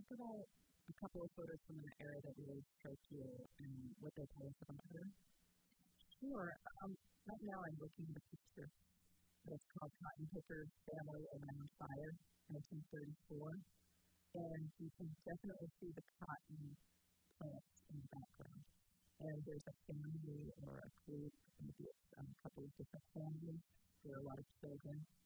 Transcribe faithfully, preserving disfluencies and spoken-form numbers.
about a couple of photos from an era that really struck you and what they tell us about her? Sure. Um, right now I'm looking at a picture that's called Cotton Picker's Family Around Fire, nineteen thirty-four. And you can definitely see the cotton plants in the background. And there's a family or a group, maybe it's um, a couple of different families. There are a lot of children.